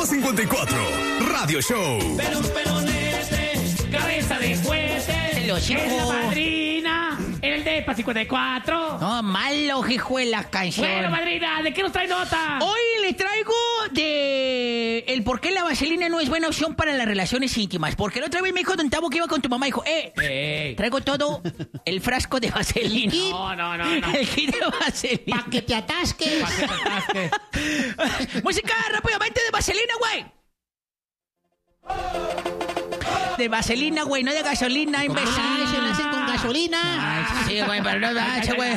Depa 54, Radio Show. Pero un pelonete, cabeza de fuerte. Los Es la hijos. madrina, el Depa 54. No, malo, hijo de la canción. Bueno, madrina, ¿de qué nos trae nota? Hoy le traigo de el por qué la vaselina no es buena opción para las relaciones íntimas. Porque la otra vez me dijo Don Tavo que iba con tu mamá y dijo, Ey. traigo todo el frasco de vaselina. No. El kit de vaselina. Pa' que te atasques. Pa' que te atasques. Música rápidamente de vaselina, güey. De vaselina, güey, no de gasolina, imbécil. Ay, se lo hacen con gasolina. Ay, sí, güey, pero no manches, güey.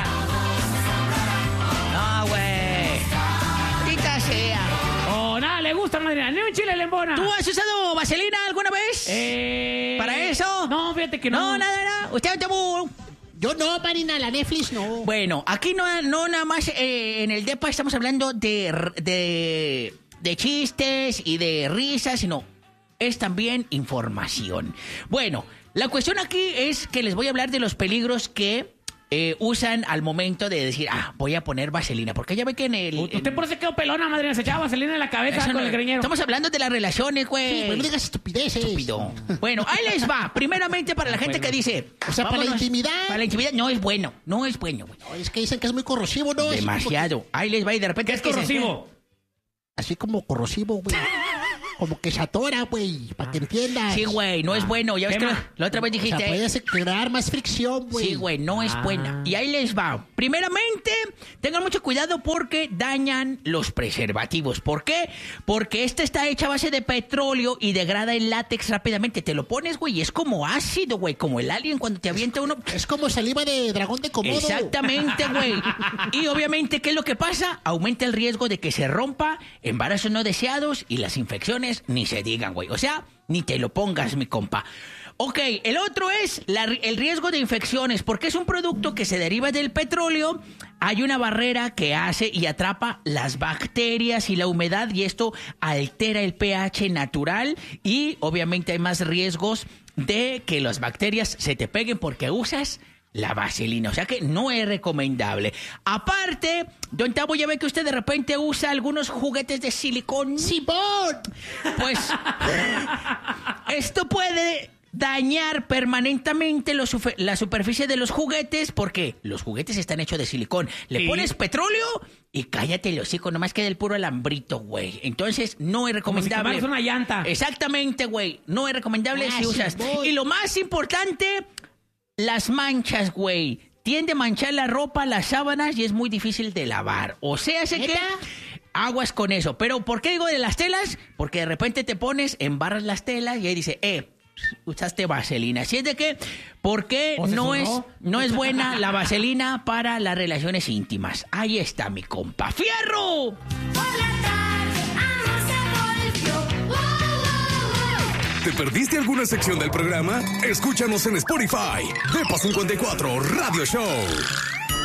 No, güey. Ahorita sea. Oh, nada, le gusta, madrina. Ni un chile le embona. ¿Tú has usado vaselina alguna vez? ¿Para eso? No, fíjate que no. No, nada. Usted no tuvo. Yo no, Marina, la Netflix no. Bueno, aquí no nada más en el Depa estamos hablando de chistes y de risas, sino es también información. Bueno, la cuestión aquí es que les voy a hablar de los peligros que usan al momento de decir, voy a poner vaselina. Porque ya ve que en el... Usted por eso quedó pelona, madrina. Se echaba vaselina en la cabeza Eso con no- el greñero. Estamos hablando de las relaciones, güey. Sí, pero no digas estupideces. Estúpido. Bueno, ahí les va. Primeramente para la gente que dice... O sea, para la vámonos. intimidad. Para la intimidad no es bueno. No es bueno, güey. No, es que dicen que es muy corrosivo, ¿no? Así Demasiado. Ahí les va y de repente... ¿Qué es que se- corrosivo? Así como corrosivo, güey. Como que se atora, güey, para que entiendas. Sí, güey, no es bueno. Ya ves que Quema. la otra vez O sea, dijiste... puedes crear más fricción, güey. Sí, güey, no es buena. Y ahí les va. Primeramente, tengan mucho cuidado porque dañan los preservativos. ¿Por qué? Porque esta está hecha a base de petróleo y degrada el látex rápidamente. Te lo pones, güey, y es como ácido, güey, como el alien cuando te avienta uno. Es como saliva de dragón de Komodo. Exactamente, güey. Y obviamente, ¿qué es lo que pasa? Aumenta el riesgo de que se rompa, embarazos no deseados y las infecciones ni se digan, güey. O sea, ni te lo pongas, mi compa. Ok, el otro es el riesgo de infecciones, porque es un producto que se deriva del petróleo. Hay una barrera que hace y atrapa las bacterias y la humedad y esto altera el pH natural y obviamente hay más riesgos de que las bacterias se te peguen porque usas la vaselina, o sea que no es recomendable. Aparte, Don Tavo, ya ve que usted de repente usa algunos juguetes de silicón. ¡Simón! Pues esto puede dañar permanentemente la superficie de los juguetes porque los juguetes están hechos de silicón. Le Sí. pones petróleo y cállate el hocico, nomás queda el puro alambrito, güey. Entonces no es Como si recomendable. quemaras una llanta. Exactamente, güey. No es recomendable si usas. Simón. Y lo más importante, las manchas, güey. Tiende a manchar la ropa, las sábanas y es muy difícil de lavar. O sea, sé que ¿Neta? aguas con eso. Pero ¿por qué digo de las telas? Porque de repente te pones, embarras las telas y ahí dice, usaste vaselina. Así es de que, ¿por qué ¿O se no sonó? es buena la vaselina para las relaciones íntimas? Ahí está mi compa. ¡Fierro! ¿Te perdiste alguna sección del programa? Escúchanos en Spotify. Depa 54, Radio Show.